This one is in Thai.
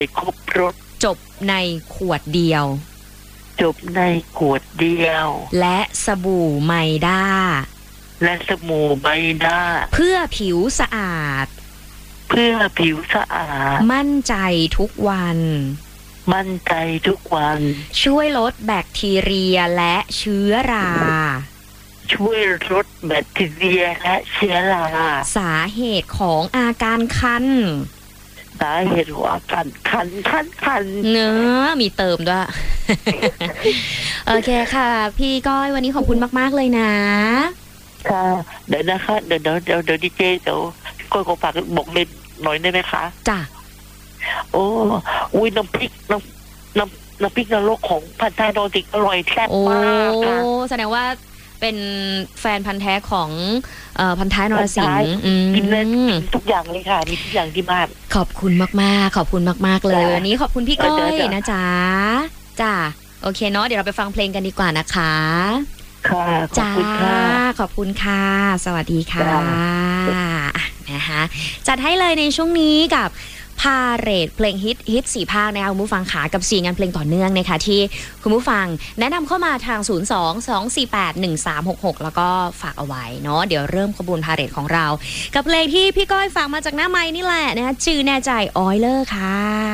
ครบรสจบในขวดเดียวจบในขวดเดียวและสบู่ไมด้าและสบู่ไมด้าเพื่อผิวสะอาดเพื่อผิวสะอาดมั่นใจทุกวันมั่นใจทุกวันช่วยลดแบคทีเรียและเชื้อราช่วยลดแบคทีเรียและเชื้อราสาเหตุของอาการคันสาเหตุของอาการคันเนื้อมีเติมด้วย โอเคค่ะพี่ก้อยวันนี้ขอบคุณมากๆเลยนะค่ะเดี๋ยวนะคะเดี๋ยวดีเจเดี๋ยวก้อยขอฝากบอกเล่นหน่อยได้ไหมคะจ้ะโอ้อุ้ยน้ำพริกนรกของพันท้ายนอร์ดิกอร่อยแซ่บมากค่ะโอ้แสดงว่าเป็นแฟนพันธุ์แท้ของพันท้ายนรสิงห์กินเลยทุกอย่างเลยค่ะมีทุกอย่างที่บ้านขอบคุณมากๆขอบคุณมากๆเลยวันนี้ขอบคุณพี่ก้อยนะจ๊ะจ้าโอเคเนาะเดี๋ยวเราไปฟังเพลงกันดีกว่านะคะค่ะขอบคุณค่ะขอบคุณค่ะสวัสดีค่ะนะคะจัดให้เลยในช่วงนี้กับพาเรดเพลงฮิต4ภาคนะคะคุณผู้ฟังขากับ4งานเพลงต่อเนื่องนะคะที่คุณผู้ฟังแนะนำเข้ามาทาง 02-248-1366 แล้วก็ฝากเอาไว้เนาะเดี๋ยวเริ่มขบวนพาเรดของเรากับเพลงที่พี่ก้อยฝากมาจากหน้าไมค์นี่แหละนะคะชื่อแน่ใจออยเลอร์ค่ะ